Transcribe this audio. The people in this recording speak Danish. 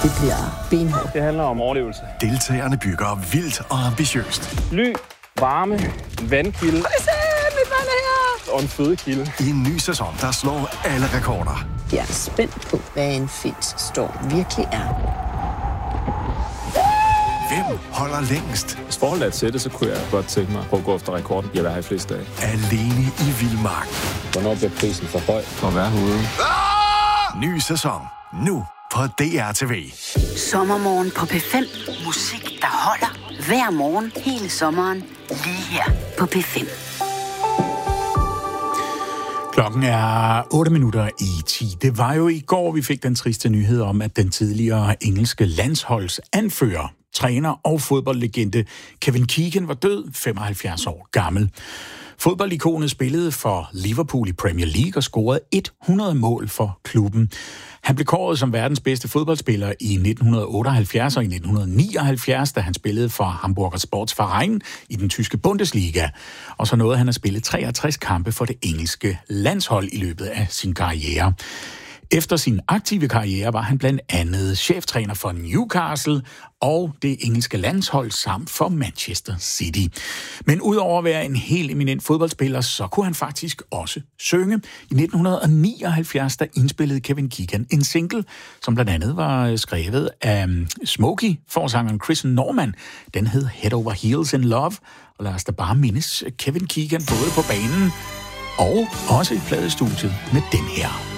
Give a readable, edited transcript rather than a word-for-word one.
Det bliver benhårdt. Det handler om overlevelse. Deltagerne bygger vildt og ambitiøst. Ly, varme, vandkilde. Mit vand er her! Og en fødekilde. I en ny sæson, der slår alle rekorder. Jeg er spændt på, hvad en fisk storm virkelig er. Hvem holder længst? Hvis forholdet er at sætte, så kunne jeg godt tænke mig at gå efter rekorden. Jeg vil have flest dage. Alene i vildmark. Hvornår bliver prisen for høj for at være herude? Ny sæson. Nu på DR TV. Sommermorgen på P5. Musik, der holder. Hver morgen, hele sommeren. Lige her på P5. Klokken er 8:08. Det var jo i går, vi fik den triste nyhed om, at den tidligere engelske landsholdsanfører, træner og fodboldlegende Kevin Keegan var død, 75 år gammel. Fodboldikonet spillede for Liverpool i Premier League og scorede 100 mål for klubben. Han blev kåret som verdens bedste fodboldspiller i 1978 og i 1979, da han spillede for Hamburger Sportsverein i den tyske Bundesliga. Og så nåede han at spille 63 kampe for det engelske landshold i løbet af sin karriere. Efter sin aktive karriere var han blandt andet cheftræner for Newcastle og det engelske landshold samt for Manchester City. Men udover at være en helt eminent fodboldspiller, så kunne han faktisk også synge. I 1979 der indspillede Kevin Keegan en single, som blandt andet var skrevet af Smokey, forsangeren Chris Norman. Den hed Head Over Heels in Love, og lad os da bare mindes Kevin Keegan både på banen og også i pladestudiet med den her.